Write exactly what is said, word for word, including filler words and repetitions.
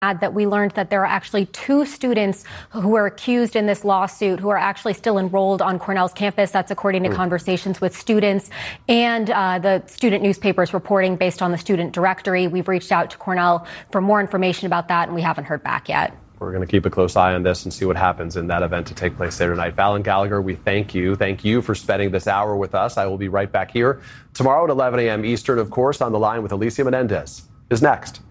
Add that we learned that there are actually two students who are accused in this lawsuit who are actually still enrolled on Cornell's campus. That's according to mm. conversations with students and uh, the student newspapers reporting based on the student directory. We've reached out to Cornell for more information about that, and we haven't heard back yet. We're going to keep a close eye on this and see what happens in that event to take place there tonight. Fallon Gallagher, we thank you. Thank you for spending this hour with us. I will be right back here tomorrow at eleven a.m. Eastern, of course. On the Line with Alicia Menendez is next.